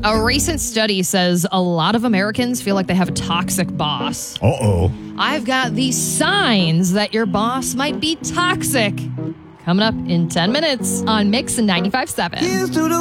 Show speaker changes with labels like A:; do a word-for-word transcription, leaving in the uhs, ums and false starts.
A: A recent study says a lot of Americans feel like they have a toxic boss.
B: Uh-oh.
A: I've got these signs that your boss might be toxic. Coming up in ten minutes on Mix ninety-five point seven.